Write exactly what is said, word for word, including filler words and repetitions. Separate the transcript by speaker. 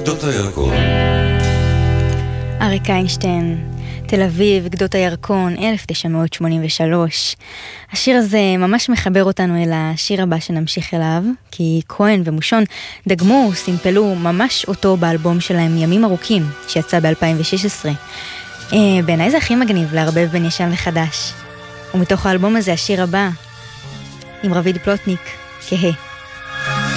Speaker 1: גדות הירקון.
Speaker 2: אריק איינשטיין, תל אביב, גדות הירקון, אלף תשע מאות שמונים ושלוש. השיר הזה ממש מחבר אותנו אל השיר הבא שנמשיך אליו, כי כהן ומושון דגמו, סימפלו ממש אותו באלבום שלהם ימים ארוכים, שיצא ב-אלפיים ושש עשרה. אה, בעיניי זה הכי מגניב לערבב בין ישן וחדש. ומתוך האלבום הזה השיר הבא, עם רביד פלוטניק, כהה.